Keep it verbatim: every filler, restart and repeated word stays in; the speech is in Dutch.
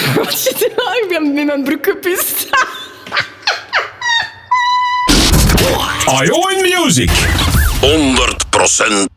Wat zit er nou? Ik ben met mijn broek gepist. Ion Music. honderd procent